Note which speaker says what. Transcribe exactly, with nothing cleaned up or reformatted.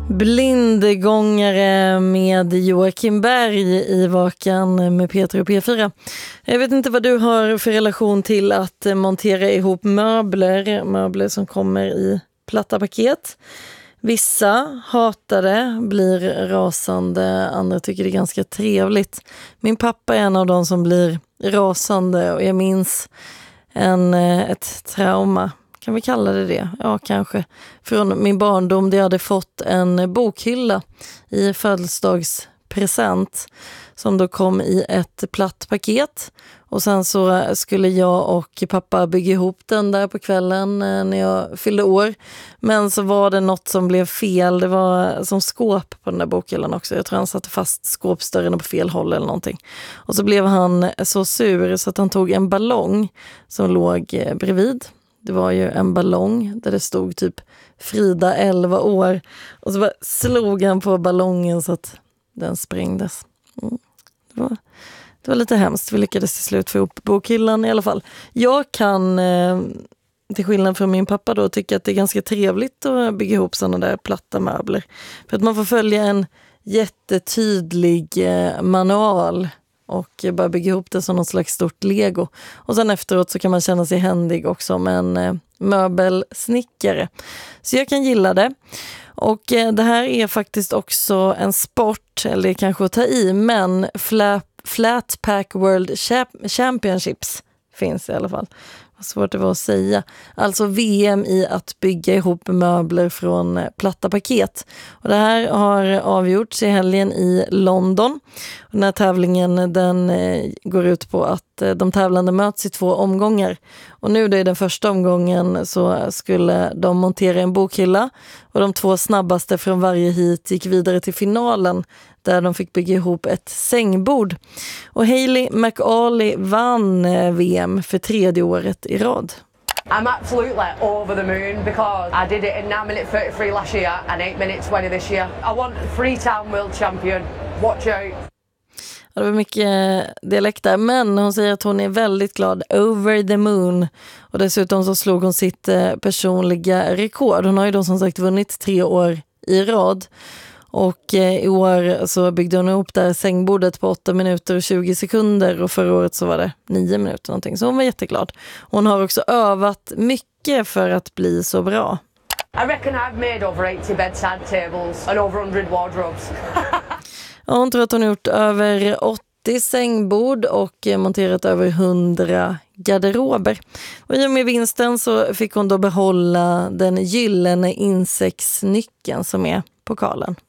Speaker 1: Blindgångare med Joakim Berg i Vakan med Peter och P fyra. Jag vet inte vad du har för relation till att montera ihop möbler, möbler som kommer i platta paket. Vissa hatar det, blir rasande, andra tycker det är ganska trevligt. Min pappa är en av de som blir rasande och jag minns en, ett trauma. Kan vi kalla det det? Ja, kanske. Från min barndom där jag hade fått en bokhylla i födelsedagspresent som då kom i ett platt paket. Och sen så skulle jag och pappa bygga ihop den där på kvällen när jag fyllde år. Men så var det något som blev fel. Det var som skåp på den där bokhyllan också. Jag tror han satte fast skåpsdörren på fel håll eller någonting. Och så blev han så sur så att han tog en ballong som låg bredvid. Det var ju en ballong där det stod typ Frida elva år. Och så bara slog han på ballongen så att den sprängdes. Mm. Det, var, det var lite hemskt. Vi lyckades till slut få ihop bokhyllan i alla fall. Jag kan, eh, till skillnad från min pappa då, tycka att det är ganska trevligt att bygga ihop sådana där platta möbler. För att man får följa en jättetydlig eh, manual och bara bygga ihop det som något slags stort Lego. Och sen efteråt så kan man känna sig händig också som en eh, möbelsnickare. Så jag kan gilla det. Och eh, det här är faktiskt också en sport, eller kanske att ta i, men flat, flat Pack World Championships finns i alla fall. Vad svårt det var att säga. Alltså V M i att bygga ihop möbler från platta paket. Och det här har avgjorts i helgen i London. Och den här tävlingen den går ut på att de tävlande möts i två omgångar. Och nu då i den första omgången så skulle de montera en bokhylla. Och de två snabbaste från varje hit gick vidare till finalen där de fick bygga ihop ett sängbord. Och Hayley McAuley vann V M för tredje året i rad.
Speaker 2: I'm absolutely over the moon because I did it in nine minute thirty-three last year and eight minute twenty this year. I want three-time world champion. Watch out.
Speaker 1: Ja, det var mycket dialekt där, men hon säger att hon är väldigt glad, over the moon. Och dessutom så slog hon sitt personliga rekord. Hon har ju då som sagt vunnit tre år i rad. Och eh, i år så byggde hon ihop det här sängbordet på åtta minuter och tjugo sekunder och förra året så var det nio minuter någonting. Så hon var jätteglad. Hon har också övat mycket för att bli så bra.
Speaker 2: I reckon I've made over eighty bedside tables and over one hundred wardrobes.
Speaker 1: Ja, hon tror att hon har gjort över åttio sängbord och monterat över hundra garderober. Och i och med vinsten så fick hon då behålla den gyllene insektsnyckeln som är pokalen.